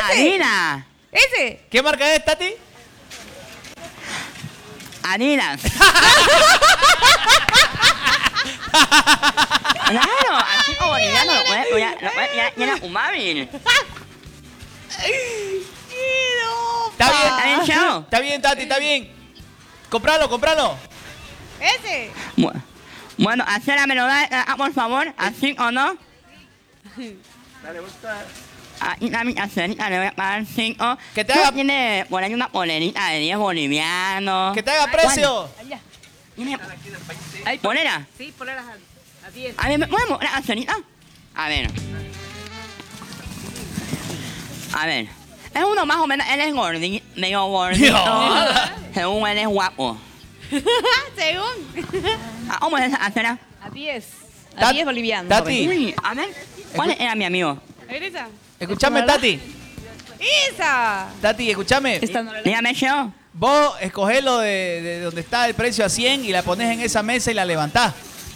Adidas. ¿Ese? ¿Qué marca es, Tati? Adidas. Claro, así como boliviano lo puedes llenar un móvil. Está bien, ¿Está bien, Chao? está bien, Tati, está bien. Compralo, compralo. ¿Ese? Bueno, Acera, me lo da, por favor, así o no. Ahí está mi Acerita, le voy a pagar 5. Que te haga- Tiene por ahí una polerita de 10 bolivianos. Que te haga precio. ¿Tiene polera? Sí, poleras a 10. A ver, ¿me puedes mostrar Acerita? A ver. A ver. Es uno más o menos, él es gordito, medio gordito. No. Según él es guapo. Según. ¿Cómo es esa Acera? A 10. Ta- A 10 bolivianos. Tati. Uy, a ver, ¿cuál era mi amigo? A ver esa. Escuchame, Tati. ¡Esa! Tati, escuchame. Esta no la Dígame yo. Vos escogelo de donde está el precio a 100 y la pones en esa mesa y la levantás.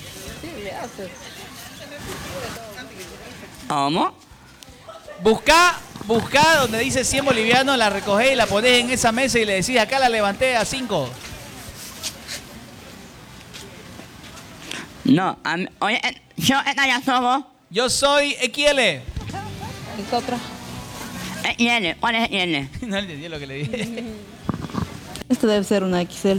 ¿Cómo? Buscá donde dice 100 bolivianos, la recogés y la ponés en esa mesa y le decís, acá la levanté a 5. No, oye, yo, esta ya somos. Yo soy XL. Esta otra. XL, ¿cuál es XL? No entendí lo que le dije. Esto debe ser una XL.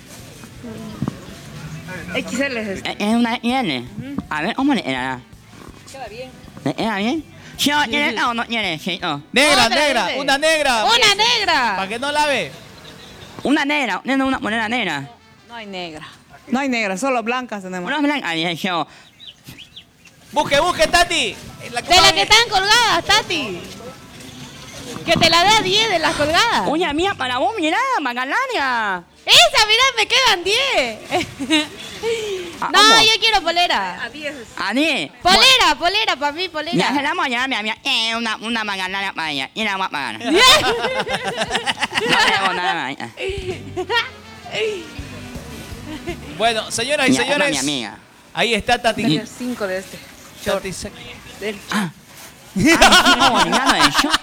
XL es esta. Es una XL. A ver, ¿cómo le era? Queda bien. ¿Le era bien? ¿Yo tiene esta o no tiene? Sí, no. Negra, Otra, negra, dice. una negra. ¡Una negra! Para que no lave. Una negra, tiene una polera negra. No hay negra. No hay negra, solo blancas tenemos. Una blanca, dije yo. Busque, Tati. De las que están colgadas, Tati. Que te la dé a 10 de las colgadas. Oye, mía, para vos, mirá, Magalaria. Esa, mirá, me quedan 10. Ah, No, ¿cómo? yo quiero polera. A 10. Polera, para mí, Ya se polera. la vamos a llevar, mi amiga. Una Magalaria para ella. Y la vamos a pagar. No tenemos nada más. Bueno, señoras y Ya, una, mi señores, amiga. ahí está Tati. 5 de este. Tati No, boliviano de yo.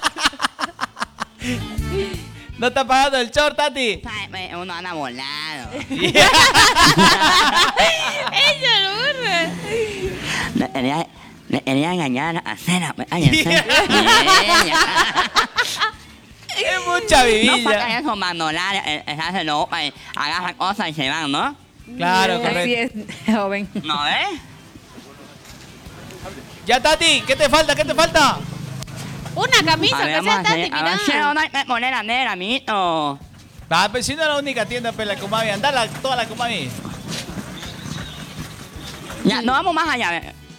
no está pagando el short, Tati. Ay, uno anda volado. Ella lo burla. Le quería engañar a Cena. Ay, Es mucha no vivilla. falta eso, mandolar, hace lopa y agarra cosas y se van, ¿no? Claro, Así correcto. es, joven. ¿No ves? Ya, Tati, ¿qué te falta? ¿Qué te falta? Una camisa, que sea Tati, A ver, si mirá. no hay que poner a negra, amito. Ah, pero si no es la única tienda, pero la Comavi. Andá toda la Comavi. Ya, no vamos más allá.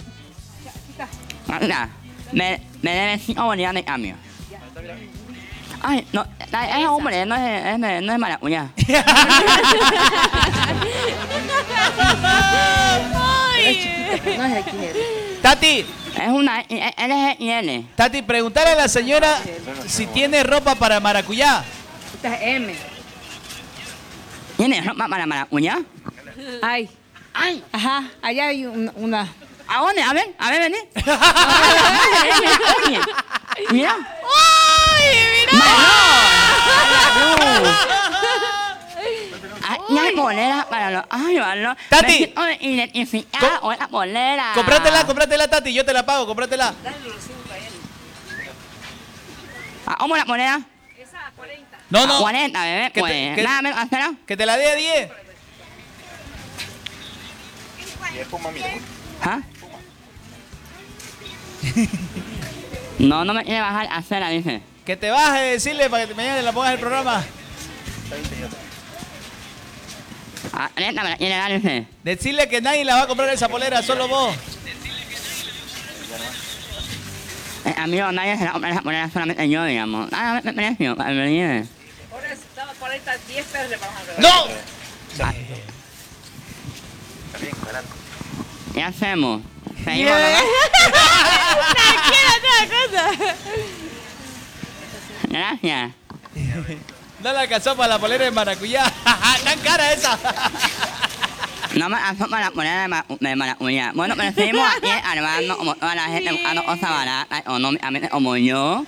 Mira, me debe 5 bolivianos de cambio. Ay, no, es hombre, no es maracuyá. Ay. No es XL. Tati, Es una, él es XL. Tati, preguntarle a la señora si tiene ropa para maracuyá. Esta es M. ¿Tiene ropa para maracuyá? Ay. Ay, Ajá, allá hay una. ¿a dónde? A ver, vení. Oye, mira. ¡Ay, mirá! No hay polera para los... Ay, valor. Tati. Me siento identificada con esa polera. Cómpratela, Tati, yo te la pago, cómpratela. ¿Cómo la polera? No, no, 40, bebé. Que te- Pues, que- nada menos, hacerlo. que te la dé a 10. ¿Ah? No, no me quiere bajar a cera, dice. Que te baje, decirle para que mañana la pongas en el programa. Ah, neta, me la quiere dar, dice. Decirle que nadie la va a comprar esa polera, solo vos. Amigo, nadie se la compra esa polera, solamente yo, digamos. Ah, me precio, para venir. Por eso, estaba 40, 10 pesos le vamos a regalar. ¡No! ¿Qué hacemos? Seguimos, ¿no? Tranquila, toda cosa. Gracias. No la alcanzó para la polera de maracuyá. ¡Tan cara esa! No me asoma la polera de maracuyá. Bueno, pero seguimos aquí armando como toda la gente buscando cosas baratas, económicamente como yo.